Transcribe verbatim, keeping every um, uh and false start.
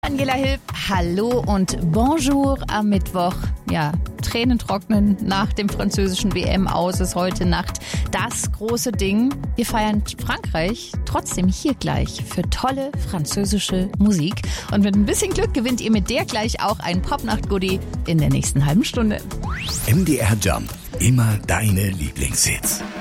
Daniela Hilb, hallo und bonjour am Mittwoch. Ja, Tränen trocknen nach dem französischen W M-Aus ist heute Nacht das große Ding. Wir feiern Frankreich trotzdem hier gleich für tolle französische Musik. Und mit ein bisschen Glück gewinnt ihr mit der gleich auch ein Popnacht-Goodie in der nächsten halben Stunde. M D R Jump, immer deine Lieblingshits.